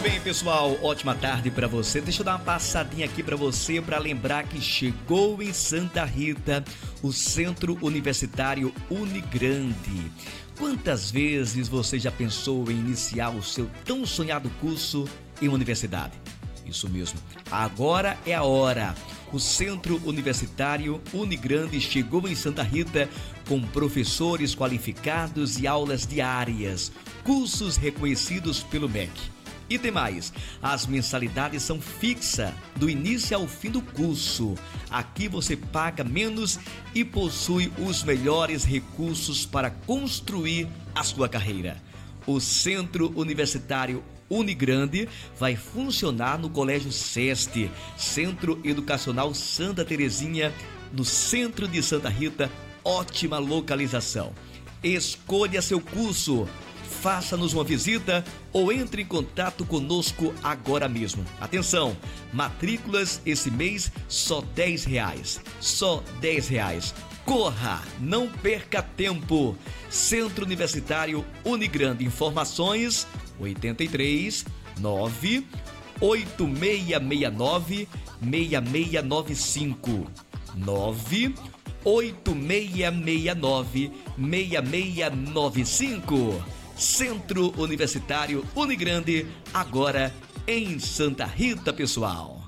bem, pessoal, ótima tarde para você. Deixa eu dar uma passadinha aqui para você para lembrar que chegou em Santa Rita o Centro Universitário Unigrande. Quantas vezes você já pensou em iniciar o seu tão sonhado curso em uma universidade? Isso mesmo, agora é a hora. O Centro Universitário Unigrande chegou em Santa Rita com professores qualificados e aulas diárias, cursos reconhecidos pelo MEC. E tem mais, as mensalidades são fixas do início ao fim do curso. Aqui você paga menos e possui os melhores recursos para construir a sua carreira. O Centro Universitário Unigrande vai funcionar no Colégio SEST, Centro Educacional Santa Terezinha, no centro de Santa Rita. Ótima localização. Escolha seu curso. Faça-nos uma visita ou entre em contato conosco agora mesmo. Atenção, matrículas esse mês só R$10. Só R$10. Corra, não perca tempo. Centro Universitário Unigrande. Informações 83 9 8669 6695 9 8669 6695. Centro Universitário Unigrande, agora em Santa Rita, pessoal.